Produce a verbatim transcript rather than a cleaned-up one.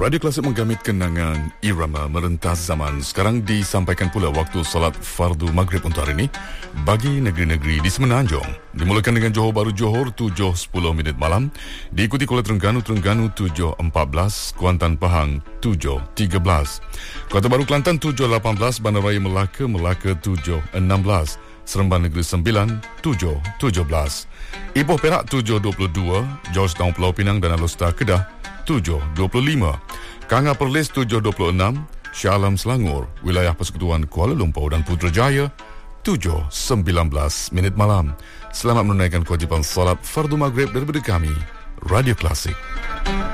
Radio Klasik menggamit kenangan irama merentas zaman. Sekarang disampaikan pula waktu solat fardu maghrib untuk hari ini bagi negeri-negeri di Semenanjung. Dimulakan dengan Johor Bahru Johor tujuh sepuluh minit malam, diikuti Kuala Terengganu Terengganu tujuh empat belas, Kuantan Pahang tujuh tiga belas, Kota Baru Kelantan tujuh lapan belas, Bandaraya Melaka Melaka tujuh enam belas, Seremban Negeri Sembilan tujuh tujuh belas, Ipoh Perak tujuh dua puluh dua, Georgetown Pulau Pinang dan Alor Kedah tujuh dua puluh lima, Kanga Perlis tujuh dua puluh enam, Shah Alam Selangor, Wilayah Persekutuan Kuala Lumpur dan Putrajaya tujuh sembilan belas minit malam. Selamat menunaikan kewajipan solat fardu maghrib daripada kami, Radio Klasik.